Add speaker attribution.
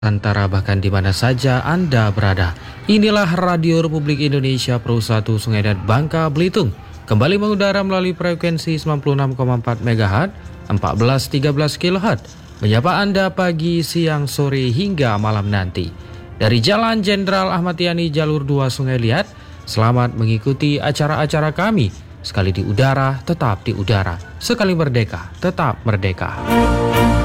Speaker 1: Antara bahkan di mana saja Anda berada. Inilah Radio Republik Indonesia Pro 1 Sungai Dan Bangka Belitung. Kembali mengudara melalui frekuensi 96,4 MHz, 1413 kHz. Menyapa Anda pagi, siang, sore hingga malam nanti. Dari Jalan Jenderal Ahmad Yani Jalur 2 Sungai Liat, selamat mengikuti acara-acara kami. Sekali di udara, tetap di udara. Sekali merdeka, tetap merdeka.